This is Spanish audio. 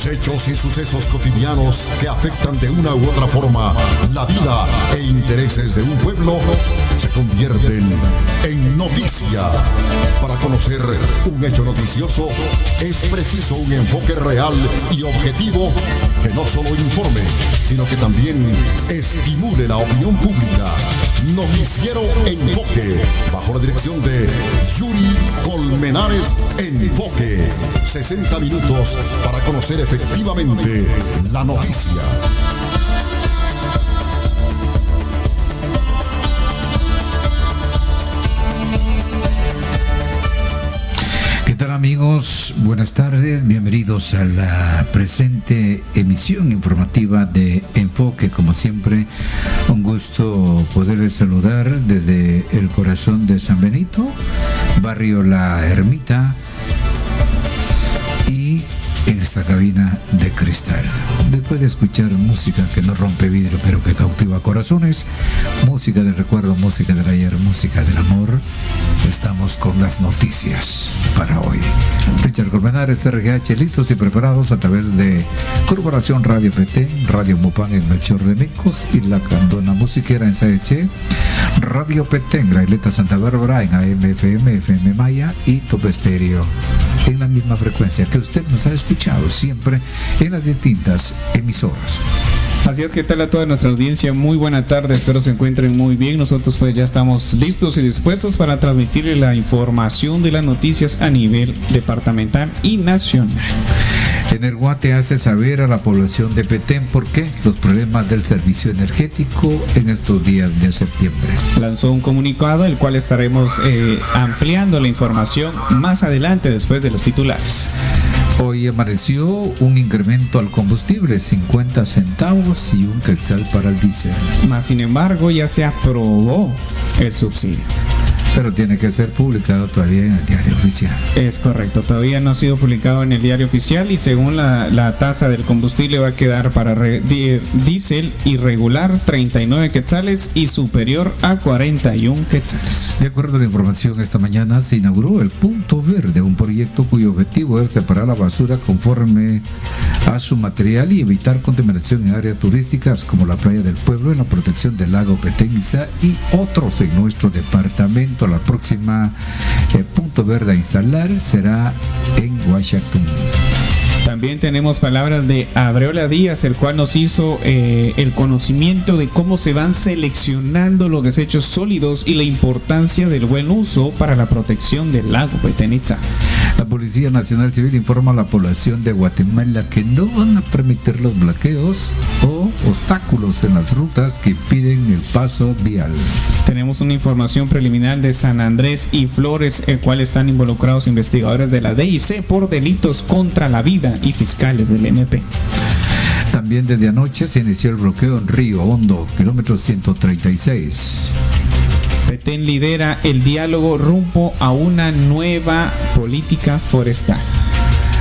Los hechos y sucesos cotidianos que afectan de una u otra forma la vida e intereses de un pueblo se convierten en noticia. Para conocer un hecho noticioso es preciso un enfoque real y objetivo que no solo informe, sino que también estimule la opinión pública. Noticiero Enfoque, bajo la dirección de Yuri Colmenares. Enfoque, 60 minutos para conocer efectivamente la noticia. ¿Qué tal, amigos? Buenas tardes, bienvenidos a la presente emisión informativa de Enfoque. Como siempre, un gusto poderles saludar desde el corazón de San Benito, barrio La Ermita, y en esta cabina de cristal. Después de escuchar música que no rompe vidrio pero que cautiva corazones, música del recuerdo, música del ayer, música del amor, estamos con las noticias para hoy. Richard Colmenares, RGH, listos y preparados a través de Corporación Radio PT, Radio Mupán en Melchor de Micos y La Candona Musiquera en Saeche, Radio PT en Graileta Santa Bárbara en AM, FM Maya y Top Estéreo en la misma frecuencia que usted nos ha escuchado siempre en las distintas emisoras. Así es, ¿qué tal a toda nuestra audiencia? Muy buena tarde, espero se encuentren muy bien. Nosotros pues ya estamos listos y dispuestos para transmitirle la información de las noticias a nivel departamental y nacional. Energuate hace saber a la población de Petén por qué los problemas del servicio energético en estos días de septiembre. Lanzó un comunicado, el cual estaremos ampliando la información más adelante después de los titulares. Hoy amaneció un incremento al combustible, 50 centavos y un quetzal para el diésel. Más sin embargo, ya se aprobó el subsidio. Pero tiene que ser publicado todavía en el diario oficial. Es correcto, todavía no ha sido publicado en el diario oficial y según la tasa del combustible va a quedar para diésel irregular 39 quetzales y superior a 41 quetzales. De acuerdo a la información, esta mañana se inauguró el Punto Verde, un proyecto cuyo objetivo es separar la basura conforme a su material y evitar contaminación en áreas turísticas como la playa del pueblo, en la protección del lago Petén y otros en nuestro departamento. La próxima punto verde a instalar será en Washington. También tenemos palabras de Abreola Díaz, el cual nos hizo el conocimiento de cómo se van seleccionando los desechos sólidos y la importancia del buen uso para la protección del lago Petén. La Policía Nacional Civil informa a la población de Guatemala que no van a permitir los bloqueos o obstáculos en las rutas que impiden el paso vial. Tenemos una información preliminar de San Andrés y Flores, el cual están involucrados investigadores de la DIC por delitos contra la vida y fiscales del MP. También desde anoche se inició el bloqueo en Río Hondo, kilómetro 136. Petén lidera el diálogo rumbo a una nueva política forestal.